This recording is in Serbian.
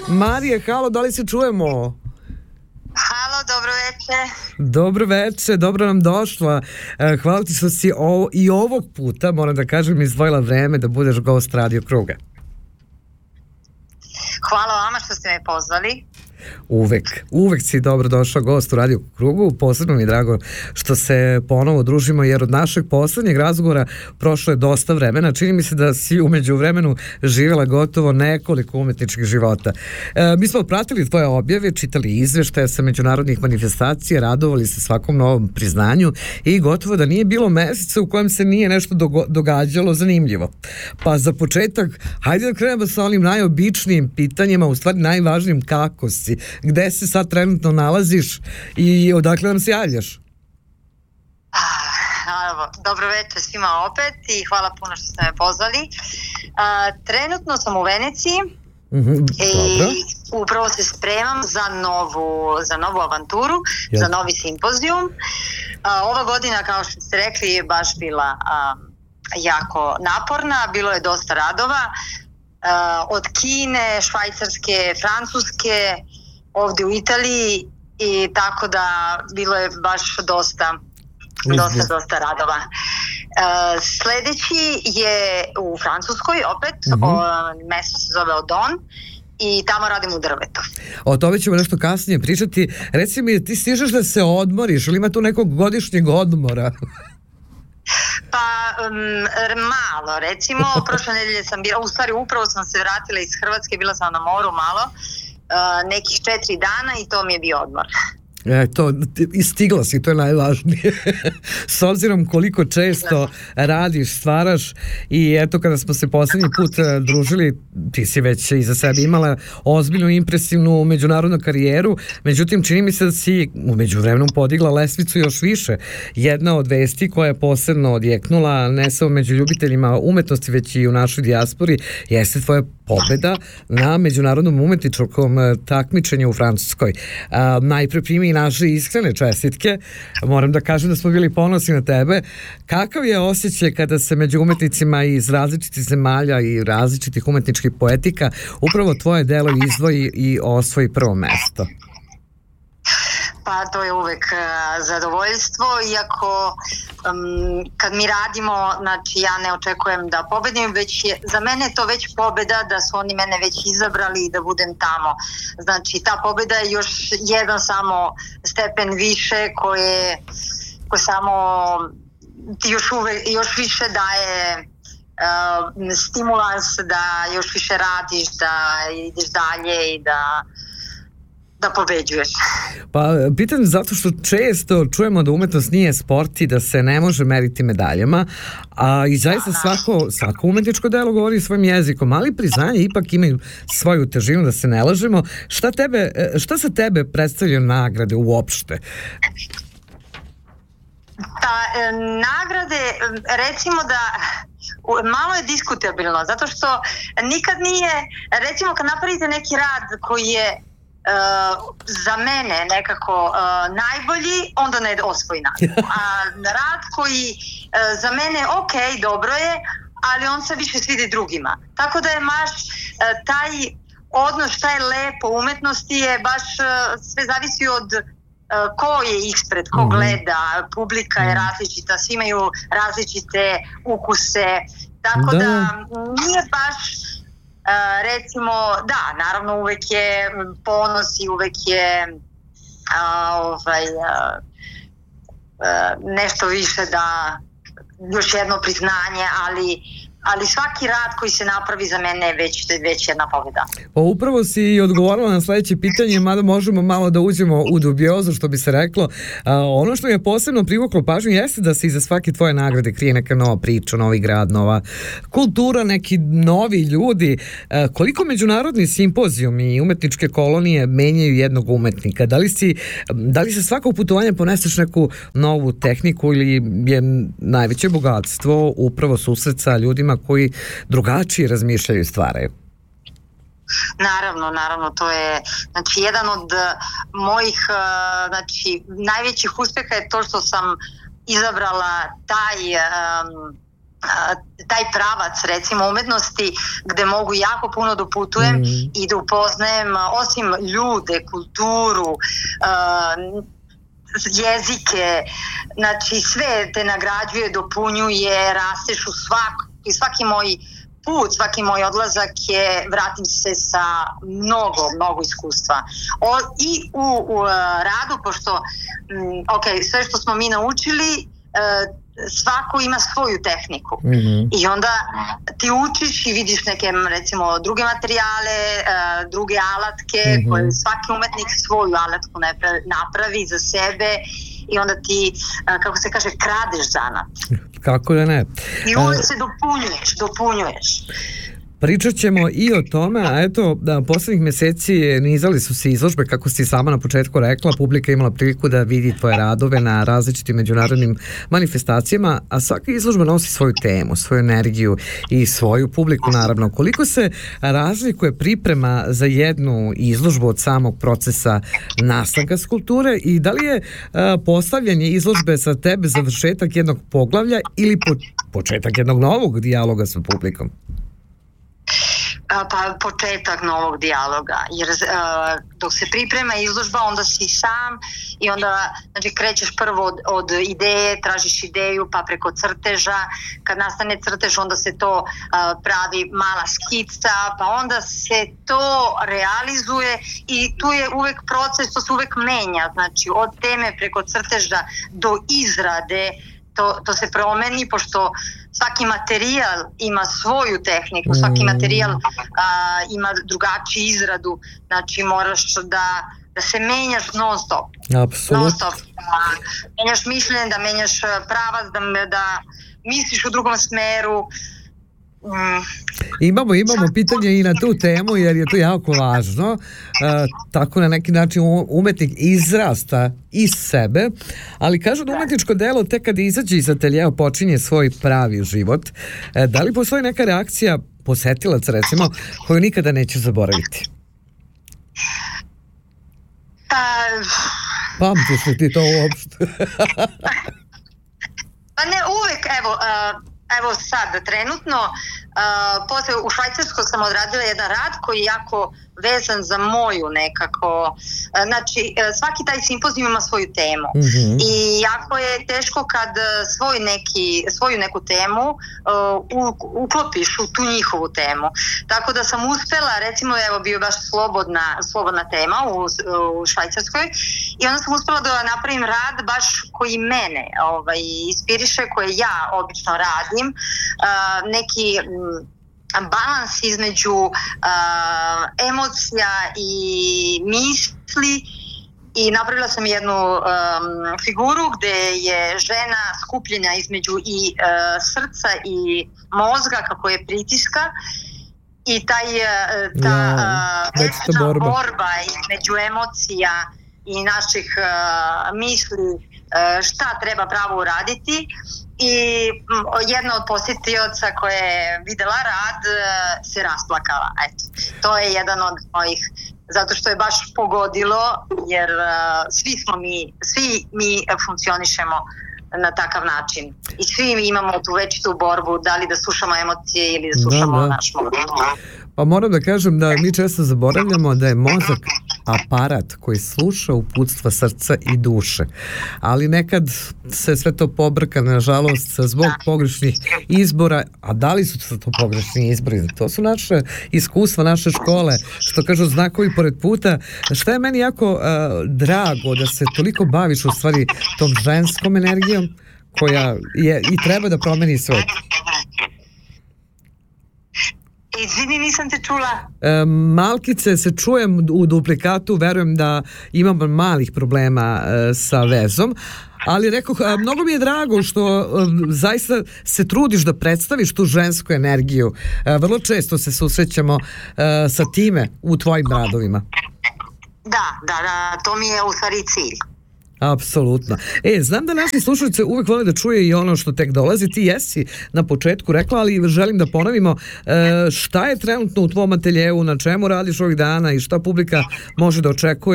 Marije, halo, da li se čujemo? Halo, dobro večer. Dobro večer, dobro nam došla. Hvala ti što si i ovog puta, moram da kažem, izdvojila vreme da budeš gost Radio Kruga. Hvala vama što ste me pozvali. Uvek si dobro došao gost u Radio Krugu. Posebno mi je drago što se ponovo družimo, jer od našeg poslednjeg razgovora prošlo je dosta vremena. Čini mi se da si umeđu vremenu živjela gotovo nekoliko umetničkih života. Mi smo pratili tvoje objave, čitali izveštaje sa međunarodnih manifestacija, radovali se svakom novom priznanju i gotovo da nije bilo meseca u kojem se nije nešto događalo zanimljivo. Pa za početak, hajde da krenemo sa onim najobičnijim pitanjima, u stvari najvažnijim: kako si? Gde se sad trenutno nalaziš i odakle nam se javljaš? Dobro večer svima opet i hvala puno što ste me pozvali. Trenutno sam u Veneciji i upravo se spremam za novu avanturu, za novi simpozijum. Ova godina, kao što ste rekli, je baš bila jako naporna, bilo je dosta radova. Od Kine, Švajcarske, Francuske, ovdje u Italiji, i tako da bilo je baš dosta radova. Sledeći je u Francuskoj opet, mesto se zove Odon i tamo radim u drvetu. O tome ćemo nešto kasnije pričati. Reci mi, ti stižeš da se odmoriš ili ima tu nekog godišnjeg odmora? Pa malo, recimo prošle nedelje sam bila, u stvari upravo sam se vratila iz Hrvatske, bila sam na moru malo, nekih 4 dana i to mi je bio odmor. I stigla si, to je najvažnije. S obzirom koliko često radiš, stvaraš, i eto kada smo se poslednji put družili, ti si već iza sebe imala ozbiljnu, impresivnu međunarodnu karijeru, međutim čini mi se da si u međuvremenu podigla lestvicu još više. Jedna od vesti koja je posebno odjeknula ne samo među ljubiteljima umetnosti, već i u našoj dijaspori, jeste tvoja pobeda na međunarodnom umetničkom takmičenju u Francuskoj. Najpre primi naše iskrene čestitke. Moram da kažem da smo bili ponosni na tebe. Kakav je osjećaj kada se među umetnicima iz različitih zemalja i različitih umetničkih poetika upravo tvoje delo izdvoji i osvoji prvo mesto? Pa to je uvek zadovoljstvo, iako kad mi radimo, znači ja ne očekujem da pobedim, već je, za mene je to već pobeda da su oni mene već izabrali i da budem tamo. Znači ta pobeda je još jedan samo stepen više koje samo ti još više daje stimulans da još više radiš, da ideš dalje i da pobeđuješ. Pa pitam zato što često čujemo da umetnost nije sport i da se ne može meriti medaljama, a i zaista svako umetničko delo govori svojim jezikom, ali priznanje ipak imaju svoju težinu, da se ne lažemo. Šta sa tebe predstavljaju nagrade uopšte? Pa nagrade, recimo da malo je diskutabilno, zato što nikad nije, recimo kad napravite neki rad koji je za mene nekako najbolji, onda ne osvoji nagradu. A rad koji za mene dobro je, ali on se više svidi drugima. Tako da je baš taj odnos šta je lepo u umetnosti je baš sve zavisi od ko je ispred, ko gleda, publika je različita, svi imaju različite ukuse, tako da nije baš recimo, da, naravno uvek je ponos i uvek je nešto više da još jedno priznanje, ali svaki rad koji se napravi za mene je već jedna pobjeda. Pa upravo si odgovorila na sledeće pitanje, mada možemo malo da uđemo u dubiozu, što bi se reklo. Ono što je posebno privuklo pažnju jeste da se iza svake tvoje nagrade krije neka nova priča, novi grad, nova kultura, neki novi ljudi. Koliko međunarodni simpozijumi i umetničke kolonije menjaju jednog umetnika? Da li se svako putovanje poneseš neku novu tehniku ili je najveće bogatstvo upravo susret sa ljudima koji drugačije razmišljaju i stvaraju? Naravno, to je znači jedan od mojih najvećih uspeha je to što sam izabrala taj taj pravac recimo umetnosti gde mogu jako puno da putujem i da upoznajem osim ljude, kulturu, jezike, znači sve te nagrađuje, dopunjuje, rasteš u svaki moj put, svaki moj odlazak je, vratim se sa mnogo iskustva. I u radu, pošto sve što smo mi naučili, svako ima svoju tehniku i onda ti učiš i vidiš neke recimo druge materijale, druge alatke koje svaki umetnik svoju alatku napravi za sebe i onda ti, kako se kaže, kradeš zanat. Kako da ne? I uvijek se dopunjuješ. Pričat ćemo i o tome, a eto, poslednjih meseci nizali su se izložbe, kako si sama na početku rekla, publika imala priliku da vidi tvoje radove na različitim međunarodnim manifestacijama, a svaka izložba nosi svoju temu, svoju energiju i svoju publiku, naravno. Koliko se razlikuje priprema za jednu izložbu od samog procesa nastanka skulpture i da li je postavljanje izložbe sa tebe završetak jednog poglavlja ili početak jednog novog dijaloga sa publikom? Pa početak novog dijaloga, jer dok se priprema izložba onda si sam i onda znači, krećeš prvo od ideje, tražiš ideju pa preko crteža, kad nastane crtež onda se to pravi mala skica, pa onda se to realizuje i tu je uvek proces, to se uvek menja, znači od teme preko crteža do izrade to se promeni, pošto svaki materijal ima svoju tehniku, svaki materijal ima drugačiju izradu, znači moraš da se menjaš non stop. Apsolutno. Non stop. Menjaš mišljenje, da menjaš pravac, da misliš u drugom smeru. Imamo pitanje i na tu temu jer je to jako važno. Tako na neki način umetnik izrasta iz sebe, ali kažu da umetničko delo tek kad izađe iz ateljea počinje svoj pravi život. Da li postoji neka reakcija posetilaca recimo koju nikada neće zaboraviti? Pamtiš li ti to uopšte? Pa ne uvek, evo sad, trenutno, u Švajcarskoj sam odradila jedan rad koji je jako vezan za moju nekako, znači svaki taj simpozijum ima svoju temu i jako je teško kad svoju neku temu uklopiš u tu njihovu temu, tako da sam uspela, recimo evo bio baš slobodna tema u Švajcarskoj i onda sam uspela da napravim rad baš koji mene inspiriše, koje ja obično radim, neki balans između emocija i misli i napravila sam jednu figuru gde je žena skupljena između i srca i mozga kako je pritiska i ta borba između emocija i naših misli šta treba pravo uraditi. I jedna od posjetioca koja je videla rad se rasplakala. Eto, to je jedan od mojih, zato što je baš pogodilo, jer svi mi funkcionišemo na takav način i svi mi imamo tu večitu borbu, da li da slušamo emocije ili da slušamo naš mozak. Pa moram da kažem da mi često zaboravljamo da je mozak aparat koji sluša uputstva srca i duše, ali nekad se sve to pobrka, nažalost, zbog pogrešnih izbora. A da li su to pogrešni izbori? To su naše iskustva, naše škole, što kažu znakovi pored puta. Šta je meni jako drago da se toliko baviš u stvari tom ženskom energijom koja je i treba da promeni svet. Izvini, nisam te čula. Malkice, se čujem u duplikatu, verujem da imam malih problema sa vezom, ali rekoh, mnogo mi je drago što zaista se trudiš da predstaviš tu žensku energiju. Vrlo često se susrećamo sa time u tvojim radovima. Da, to mi je u stvari cilj. Apsolutno. Znam da naši slušalci uvek vole da čuje i ono što tek dolazi. Ti jesi na početku rekla, ali želim da ponovimo šta je trenutno u tvom ateljeu, na čemu radiš ovih dana i šta publika može da očekuje